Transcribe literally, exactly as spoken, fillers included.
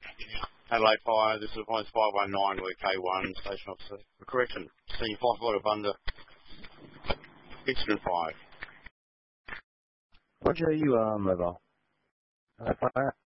Adelaide Fire, this is appointment five one nine, we're K one, station officer. For correction, senior firefighter of under incident five. Roger, you are mobile. Hello, fire.